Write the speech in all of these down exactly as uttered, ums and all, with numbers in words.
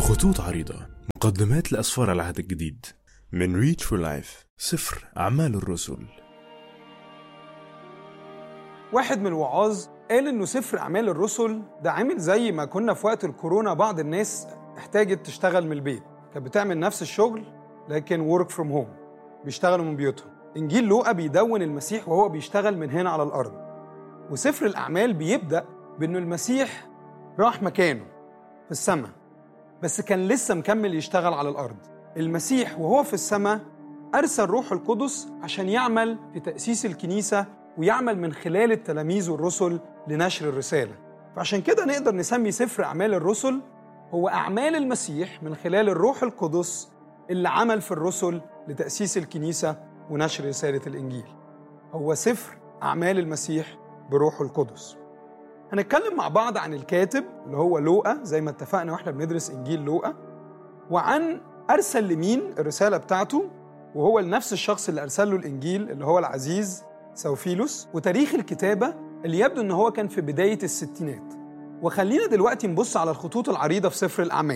خطوط عريضة، مقدمات لأسفار العهد الجديد من ريتش فور لايف، سفر أعمال الرسل. واحد من الوعاظ قال إنه سفر أعمال الرسل ده عامل زي ما كنا في وقت الكورونا بعض الناس احتاجت تشتغل من البيت، كانت بتعمل نفس الشغل لكن work from home، بيشتغلوا من بيوتهم. إنجيل لوقا بيدون المسيح وهو بيشتغل من هنا على الأرض، وسفر الأعمال بيبدأ بإنه المسيح راح مكانه في السماء، بس كان لسه مكمل يشتغل على الأرض. المسيح وهو في السماء أرسل روح القدس عشان يعمل في تأسيس الكنيسة ويعمل من خلال التلاميذ والرسل لنشر الرسالة. فعشان كده نقدر نسمي سفر أعمال الرسل هو أعمال المسيح من خلال الروح القدس اللي عمل في الرسل لتأسيس الكنيسة ونشر رسالة الإنجيل. هو سفر أعمال المسيح بروح القدس. هنتكلم مع بعض عن الكاتب اللي هو لوقا زي ما اتفقنا واحنا بندرس إنجيل لوقا، وعن أرسل لمين الرسالة بتاعته، وهو نفس الشخص اللي أرسل له الإنجيل اللي هو العزيز سوفيلوس، وتاريخ الكتابة اللي يبدو إن هو كان في بداية الستينات. وخلينا دلوقتي نبص على الخطوط العريضة في سفر الأعمال.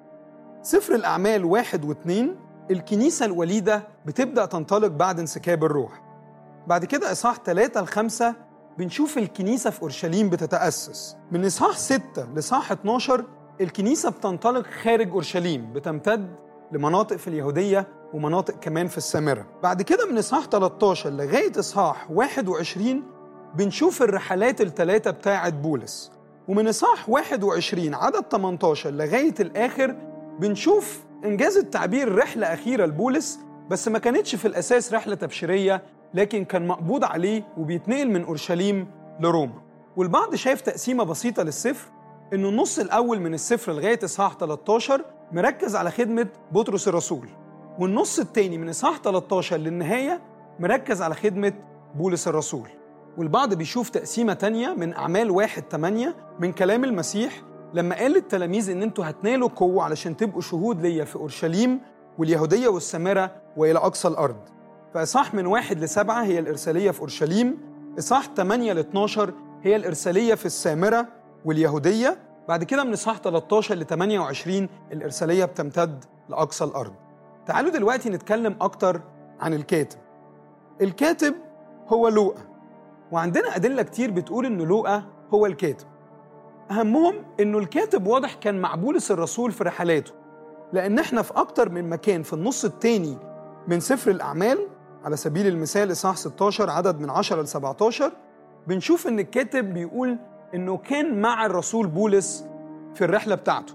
سفر الأعمال واحد واثنين، الكنيسة الوليدة بتبدأ تنطلق بعد انسكاب الروح. بعد كده إصحاح ثلاثة لخمسة بنشوف الكنيسة في أورشليم بتتأسس. من إصحاح ستة لإصحاح اتناشر الكنيسة بتنطلق خارج أورشليم، بتمتد لمناطق في اليهودية ومناطق كمان في السامرة. بعد كده من إصحاح ثلاثة عشر لغاية إصحاح واحد وعشرين بنشوف الرحلات الثلاثة بتاعة بولس. ومن إصحاح واحد وعشرين عدد ثمانية عشر لغاية الآخر بنشوف إنجاز التعبير رحلة أخيرة لبولس، بس ما كانتش في الأساس رحلة تبشيرية، لكن كان مقبوض عليه وبيتنقل من أورشليم لروما. والبعض شايف تقسيمة بسيطة للسفر، إنه النص الأول من السفر لغاية إصحاح ثلاثة عشر مركز على خدمة بطرس الرسول، والنص التاني من إصحاح ثلاثة عشر للنهاية مركز على خدمة بولس الرسول. والبعض بيشوف تقسيمة تانية من أعمال واحد ثمانية من كلام المسيح لما قال للتلاميذ إن أنتوا هتنالوا قوة علشان تبقوا شهود ليا في أورشليم واليهودية والسامرة وإلى أقصى الأرض. فإصحاح من واحد لسبعة هي الإرسالية في أورشليم، إصحاح ثمانية لاثناشر هي الإرسالية في السامرة واليهودية. بعد كده من إصحاح ثلاثة عشر لثمانية وعشرين الإرسالية بتمتد لأقصى الأرض. تعالوا دلوقتي نتكلم أكتر عن الكاتب. الكاتب هو لوقا، وعندنا أدلة كتير بتقول إنه لوقا هو الكاتب. أهمهم إنه الكاتب واضح كان مع بولس الرسول في رحلاته، لأن إحنا في أكتر من مكان في النص التاني من سفر الأعمال، على سبيل المثال إصحاح ستة عشر عدد من عشرة ل سبعة عشر بنشوف إن الكاتب بيقول إنه كان مع الرسول بولس في الرحلة بتاعته،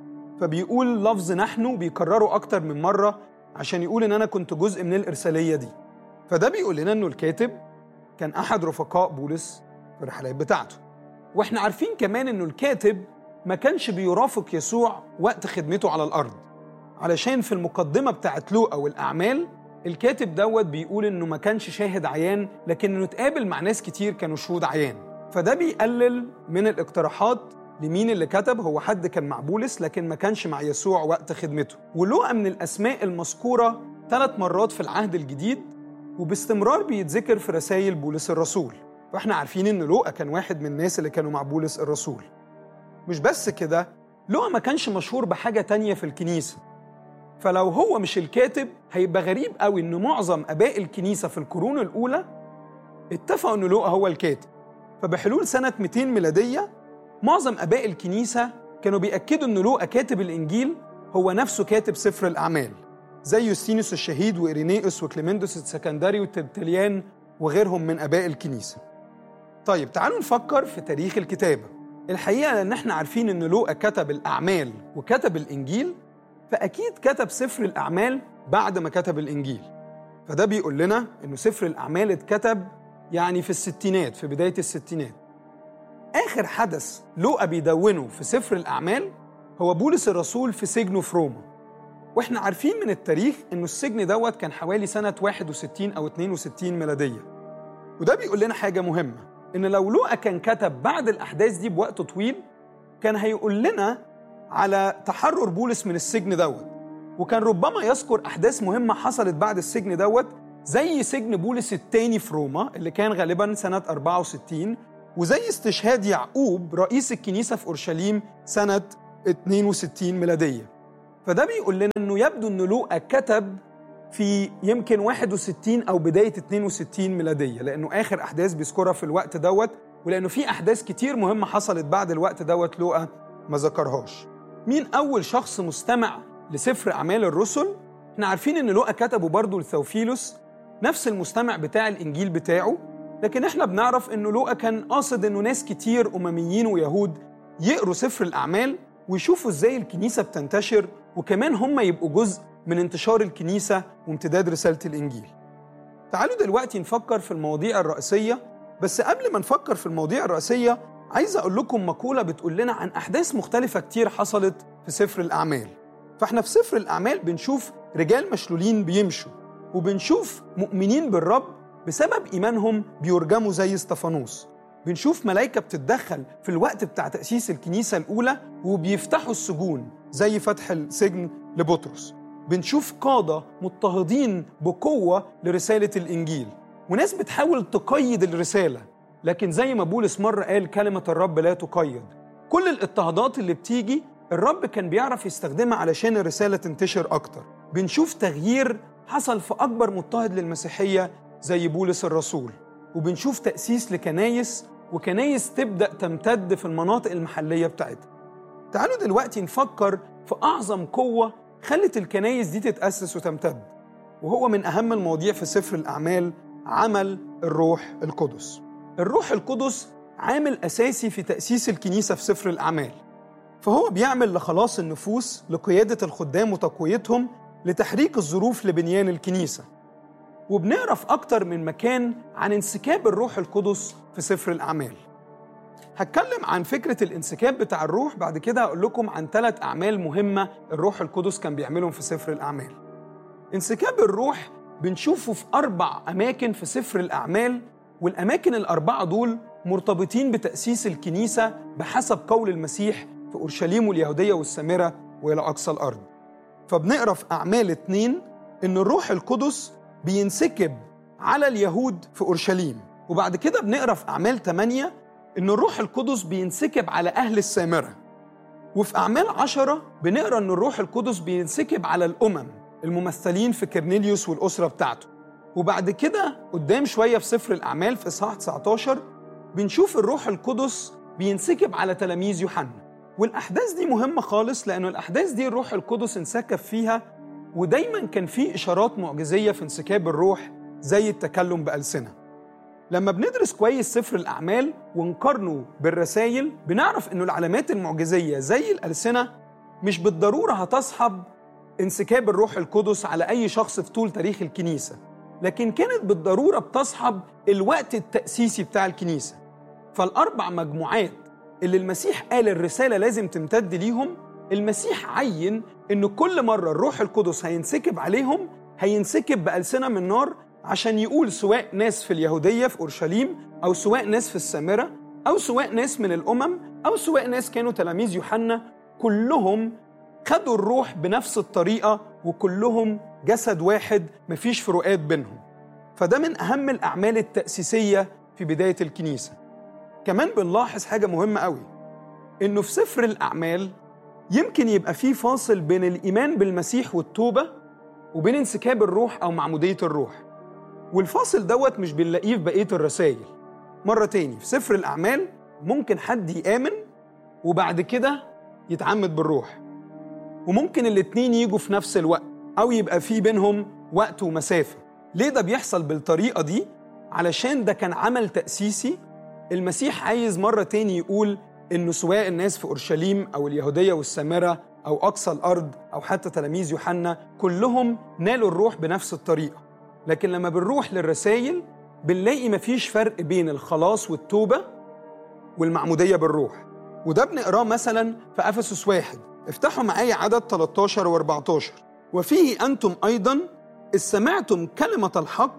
فبيقول لفظ نحن بيكرره أكتر من مرة عشان يقول إن أنا كنت جزء من الإرسالية دي. فده بيقول لنا إنه الكاتب كان أحد رفقاء بولس في الرحلات بتاعته. وإحنا عارفين كمان إنه الكاتب ما كانش بيرافق يسوع وقت خدمته على الأرض، علشان في المقدمة بتاعت لوقا والأعمال الكاتب دوت بيقول إنه ما كانش شاهد عيان، لكن إنه اتقابل مع ناس كتير كانوا شهود عيان. فده بيقلل من الاقتراحات لمين اللي كتب. هو حد كان مع بولس لكن ما كانش مع يسوع وقت خدمته. ولوقا من الأسماء المذكورة ثلاث مرات في العهد الجديد، وباستمرار بيتذكر في رسائل بولس الرسول. فإحنا عارفين إن لوقا كان واحد من الناس اللي كانوا مع بولس الرسول. مش بس كده، لوقا ما كانش مشهور بحاجة تانية في الكنيسة. فلو هو مش الكاتب هيبقى غريب قوي إنه معظم آباء الكنيسة في القرون الأولى اتفقوا إنه لوقا هو الكاتب. فبحلول سنة مئتين ميلادية معظم آباء الكنيسة كانوا بيأكدوا إنه لوقا كاتب الإنجيل هو نفسه كاتب سفر الأعمال، زي يوستينوس الشهيد وإيرينيوس وكليمندس السكندري وترتليان وغيرهم من آباء الكنيسة. طيب تعالوا نفكر في تاريخ الكتابة. الحقيقة لأن احنا عارفين إن لوقا كتب الأعمال وكتب الإنجيل، فأكيد كتب سفر الأعمال بعد ما كتب الإنجيل. فده بيقول لنا إنه سفر الأعمال اتكتب يعني في الستينات، في بداية الستينات. آخر حدث لوقا بيدونه في سفر الأعمال هو بولس الرسول في سجنه في روما. وإحنا عارفين من التاريخ إنه السجن دوت كان حوالي سنة واحد وستين أو اثنين وستين ميلادية. وده بيقول لنا حاجة مهمة، إن لو لوقا كان كتب بعد الأحداث دي بوقت طويل كان هيقول لنا على تحرر بولس من السجن دوت، وكان ربما يذكر أحداث مهمة حصلت بعد السجن دوت، زي سجن بولس الثاني في روما اللي كان غالبا سنة أربعة وستين، وزي استشهاد يعقوب رئيس الكنيسة في أورشليم سنة اتنين وستين ميلادية. فده بيقول لنا أنه يبدو أن لوقا كتب في يمكن واحد وستين أو بداية اتنين وستين ميلادية، لأنه آخر أحداث بيذكرها في الوقت دوت، ولأنه في أحداث كتير مهمة حصلت بعد الوقت دوت لوقا ما ذكرهاش. مين أول شخص مستمع لسفر أعمال الرسل؟ احنا عارفين أن لوقا كتبه برضو لثوفيلوس، نفس المستمع بتاع الإنجيل بتاعه، لكن احنا بنعرف أنه لوقا كان قاصد أنه ناس كتير أمميين ويهود يقروا سفر الأعمال ويشوفوا إزاي الكنيسة بتنتشر، وكمان هم يبقوا جزء من انتشار الكنيسة وامتداد رسالة الإنجيل. تعالوا دلوقتي نفكر في المواضيع الرئيسية، بس قبل ما نفكر في المواضيع الرئيسية عايز أقول لكم مقولة بتقول لنا عن أحداث مختلفة كتير حصلت في سفر الأعمال. فإحنا في سفر الأعمال بنشوف رجال مشلولين بيمشوا، وبنشوف مؤمنين بالرب بسبب إيمانهم بيرجموا زي استفانوس، بنشوف ملايكة بتتدخل في الوقت بتاع تأسيس الكنيسة الأولى وبيفتحوا السجون زي فتح السجن لبطرس، بنشوف قادة مضطهدين بقوة لرسالة الإنجيل، وناس بتحاول تقيد الرسالة، لكن زي ما بولس مرة قال كلمة الرب لا تقيد. كل الاضطهادات اللي بتيجي الرب كان بيعرف يستخدمها علشان الرسالة تنتشر أكتر. بنشوف تغيير حصل في أكبر مضطهد للمسيحية زي بولس الرسول، وبنشوف تأسيس لكنايس، وكنايس تبدأ تمتد في المناطق المحلية بتاعتها. تعالوا دلوقتي نفكر في أعظم قوة خلت الكنايس دي تتأسس وتمتد، وهو من أهم المواضيع في سفر الأعمال عمل الروح القدس. الروح القدس عامل أساسي في تأسيس الكنيسة في سفر الأعمال، فهو بيعمل لخلاص النفوس، لقيادة الخدام وتقويتهم، لتحريك الظروف لبنيان الكنيسة. وبنقرأ في أكتر من مكان عن انسكاب الروح القدس في سفر الأعمال. هتكلم عن فكرة الانسكاب بتاع الروح، بعد كده هقول لكم عن ثلاث أعمال مهمة الروح القدس كان بيعملهم في سفر الأعمال. انسكاب الروح بنشوفه في أربع أماكن في سفر الأعمال، والأماكن الأربعة دول مرتبطين بتأسيس الكنيسة بحسب قول المسيح في أورشليم واليهودية والسامرة وإلى أقصى الأرض. فبنقرأ في أعمال اتنين إن الروح القدس بينسكب على اليهود في أورشليم، وبعد كده بنقرأ في أعمال ثمانية إن الروح القدس بينسكب على أهل السامرة، وفي أعمال عشرة بنقرأ إن الروح القدس بينسكب على الأمم الممثلين في كرنيليوس والأسرة بتاعته. وبعد كده قدام شوية في سفر الأعمال في إصحاح تسعتاشر بنشوف الروح القدس بينسكب على تلاميذ يوحنا. والأحداث دي مهمة خالص، لأنه الأحداث دي الروح القدس انسكب فيها، ودايما كان في إشارات معجزية في انسكاب الروح زي التكلم بألسنة. لما بندرس كويس سفر الأعمال ونقارنه بالرسائل بنعرف إنه العلامات المعجزية زي الألسنة مش بالضرورة هتصحب انسكاب الروح القدس على أي شخص في طول تاريخ الكنيسة، لكن كانت بالضرورة بتصحب الوقت التأسيسي بتاع الكنيسة. فالأربع مجموعات اللي المسيح قال الرسالة لازم تمتد ليهم، المسيح عين إنه كل مرة الروح القدس هينسكب عليهم هينسكب بألسنة من نار، عشان يقول سواء ناس في اليهودية في أورشليم، أو سواء ناس في السامرة، أو سواء ناس من الأمم، أو سواء ناس كانوا تلاميذ يوحنا، كلهم خدوا الروح بنفس الطريقة، وكلهم جسد واحد مفيش فروقات بينهم. فده من أهم الأعمال التأسيسية في بداية الكنيسة. كمان بنلاحظ حاجة مهمة قوي، إنه في سفر الأعمال يمكن يبقى فيه فاصل بين الإيمان بالمسيح والتوبة وبين انسكاب الروح أو معمودية الروح، والفاصل دوت مش بنلاقيه في بقية الرسائل. مرة تاني في سفر الأعمال ممكن حد يآمن وبعد كده يتعمد بالروح، وممكن الاتنين يجوا في نفس الوقت أو يبقى في بينهم وقت ومسافة. ليه ده بيحصل بالطريقة دي؟ علشان ده كان عمل تأسيسي. المسيح عايز مرة تاني يقول إنه سواء الناس في أورشليم أو اليهودية والسامرة أو أقصى الأرض أو حتى تلاميذ يوحنا كلهم نالوا الروح بنفس الطريقة. لكن لما بنروح للرسائل بنلاقي مفيش فرق بين الخلاص والتوبة والمعمودية بالروح، وده بنقراه مثلا في أفسس واحد. افتحوا معايا عدد تلتاشر واربعتاشر. وفيه أنتم أيضا إذ سمعتم كلمة الحق،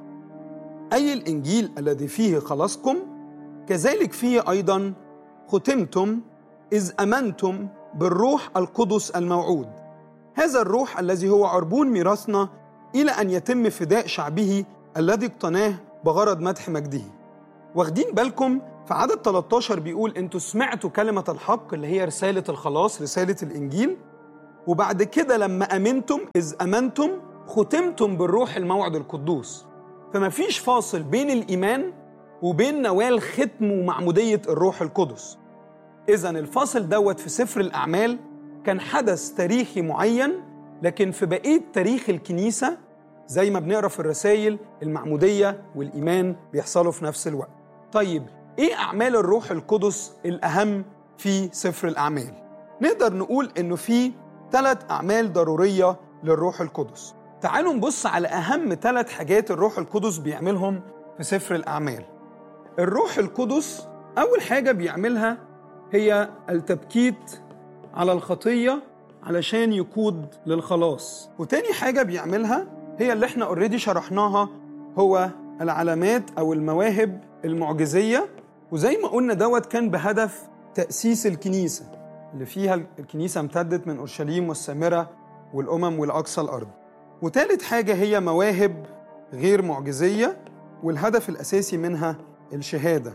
أي الإنجيل الذي فيه خلاصكم، كذلك فيه أيضا ختمتم إذ أمنتم بالروح القدس الموعود، هذا الروح الذي هو عربون ميراثنا إلى أن يتم فداء شعبه الذي اقتناه بغرض مدح مجده. واخدين بالكم في عدد ثلاثة عشر بيقول انتوا سمعتوا كلمة الحق اللي هي رسالة الخلاص، رسالة الإنجيل، وبعد كده لما أمنتم إذ أمنتم ختمتم بالروح الموعد القدوس. فما فيش فاصل بين الإيمان وبين نوال ختم ومعمودية الروح القدس. إذن الفاصل دوت في سفر الأعمال كان حدث تاريخي معين، لكن في بقية تاريخ الكنيسة زي ما بنقرأ في الرسائل المعمودية والإيمان بيحصلوا في نفس الوقت. طيب إيه أعمال الروح القدس الأهم في سفر الأعمال؟ نقدر نقول إنه في ثلاث أعمال ضرورية للروح القدس. تعالوا نبص على أهم ثلاث حاجات الروح القدس بيعملهم في سفر الأعمال. الروح القدس أول حاجة بيعملها هي التبكيت على الخطية علشان يقود للخلاص، وتاني حاجة بيعملها هي اللي احنا اوريدي شرحناها، هو العلامات أو المواهب المعجزية. وزي ما قلنا دوت كان بهدف تأسيس الكنيسة اللي فيها الكنيسة امتدت من أورشليم والسامرة والأمم والأقصى الأرض. وتالت حاجة هي مواهب غير معجزية، والهدف الأساسي منها الشهادة.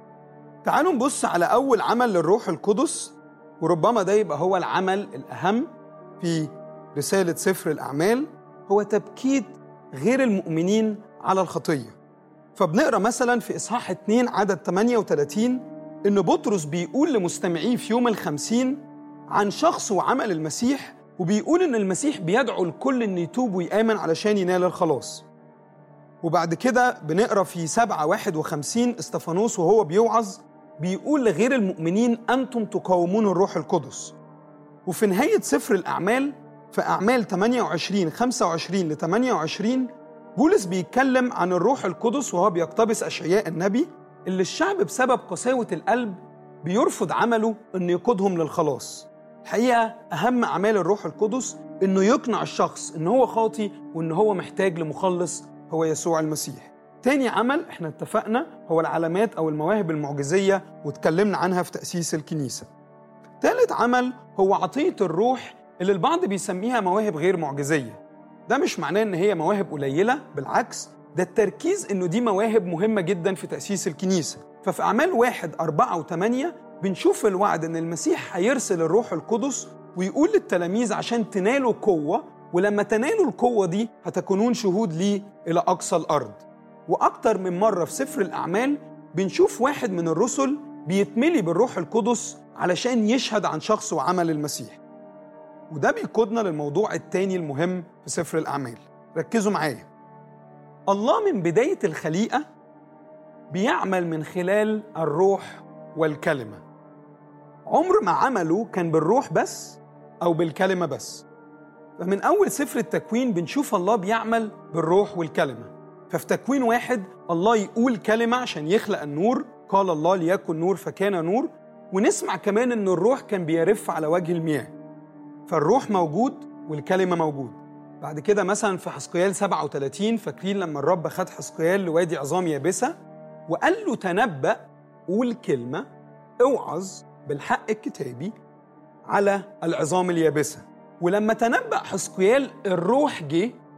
تعالوا نبص على أول عمل للروح القدس، وربما ده يبقى هو العمل الأهم في رسالة سفر الأعمال، هو تبكيت غير المؤمنين على الخطية. فبنقرأ مثلا في إصحاح اتنين عدد ثمانية وثلاثين إن بطرس بيقول لمستمعيه في يوم الخمسين عن شخص وعمل المسيح، وبيقول إن المسيح بيدعو الكل إن يتوب ويآمن علشان ينال الخلاص. وبعد كده بنقرأ في سبعة واحد وخمسين استفانوس وهو بيوعظ بيقول لغير المؤمنين أنتم تقاومون الروح القدس. وفي نهاية سفر الأعمال في أعمال ثمانية وعشرين خمسة وعشرين ل ثمانية وعشرين بولس بيتكلم عن الروح القدس وهو بيقتبس أشعياء النبي اللي الشعب بسبب قساوة القلب بيرفض عمله إنه يقودهم للخلاص. الحقيقة أهم أعمال الروح القدس إنه يقنع الشخص إنه هو خاطي وإنه هو محتاج لمخلص هو يسوع المسيح. تاني عمل احنا اتفقنا هو العلامات أو المواهب المعجزية، واتكلمنا عنها في تأسيس الكنيسة. تالت عمل هو عطية الروح اللي البعض بيسميها مواهب غير معجزية. ده مش معناه إن هي مواهب قليلة، بالعكس ده التركيز إنه دي مواهب مهمة جدا في تأسيس الكنيسة. ففي أعمال واحد أربعة وثمانية بنشوف الوعد إن المسيح هيرسل الروح القدس ويقول للتلاميذ عشان تنالوا قوة، ولما تنالوا القوة دي هتكونون شهود لي إلى أقصى الأرض. وأكتر من مرة في سفر الأعمال بنشوف واحد من الرسل بيتملي بالروح القدس علشان يشهد عن شخص وعمل المسيح. وده بيقودنا للموضوع التاني المهم في سفر الأعمال. ركزوا معايا. الله من بداية الخليقة بيعمل من خلال الروح والكلمة. عمر ما عمله كان بالروح بس أو بالكلمة بس. فمن أول سفر التكوين بنشوف الله بيعمل بالروح والكلمة. ففي تكوين واحد الله يقول كلمة عشان يخلق النور، قال الله ليكن نور فكان نور. ونسمع كمان إن الروح كان بيرف على وجه المياه. فالروح موجود والكلمة موجود. بعد كده مثلا في حزقيال سبعة وثلاثين فاكرين لما الرب خد حزقيال لوادي عظام يابسة وقال له تنبأ، قول كلمة، اوعظ بالحق الكتابي على العظام اليابسة. ولما تنبأ حزقيال الروح جه